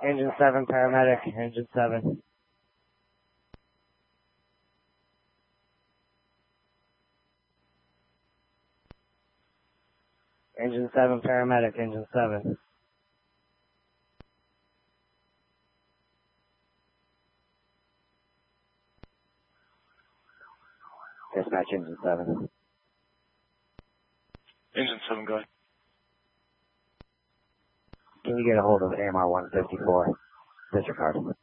Engine 7, paramedic, engine 7. Engine 7, paramedic, engine 7. Dispatch, engine 7. Engine 7, go ahead. Can you get a hold of AMR 154? Disregard.